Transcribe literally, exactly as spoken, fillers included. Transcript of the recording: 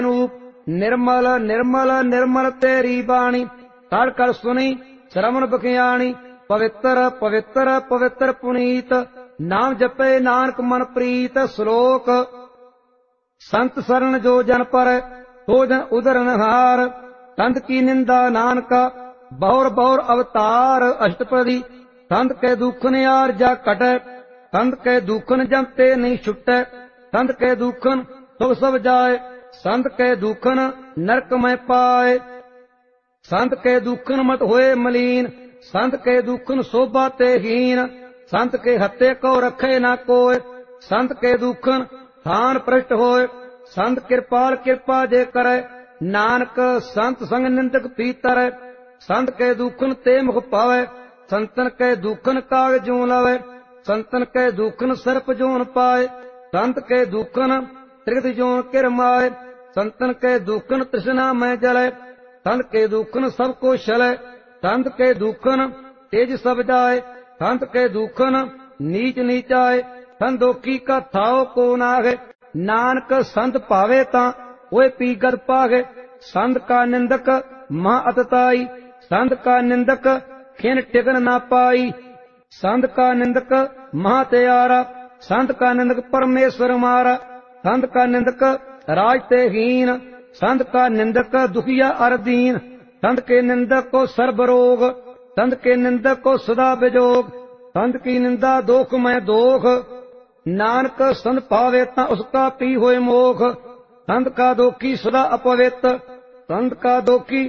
रूप निर्मल निर्मल निर्मल तेरी बाणी कर कर सुनी श्रवण बखियाणी पवित्र पवित्र पवित्र पुनीत नाम जपे नानक मन प्रीत। श्लोक संत शरण जो जन पर तो जन उदरन हार संत की निंदा नानका बहुर बहुर अवतार। अष्टपदी संत के दुखन यार जा कटे संत के दुखन जमते नहीं छुटे संत के दुखन सुख सब जाए संत के दुखन नरक में पाए। संत के दुखन मत होए मलीन संत के दुखन शोभा ते हीन संत के हत्ते को रखे ना कोय संत के दुखन थान प्रष्ट होए संत कृपाल कृपा जे करे नानक संत संग निंदक पीतर। संत के दुखन ते मुख पावे संतन के दुखन काग जूं लवे संतन के दुखन सर्प जून पाए संत के दुखन त्रिगत जून किरमाए संतन के दुखन तृष्णा में जले संत के दुखन सबको छले संत के दुखन तेज सब जाए संत के दुखन नीच नीचाए संदोखी का थाओ को नागे नानक संत पावे ता ओए पीगत पागे। संत का निंदक महा अतताई संत का निंदक खिन टिकन ना पाई संत का निंदक महा त्यारा संत का निंदक परमेश्वर मारा संत का निंदक राज ते हीन संत का निंदक दुखिया अरदीन संत के निंदक को सर्व रोग संत के निंदक को सदा विजोग संत की निंदा दोख में दोख नानक संत पावे ता उसका पी होए मोख। संत का दोखी सदा अपवित्र संत का दोखी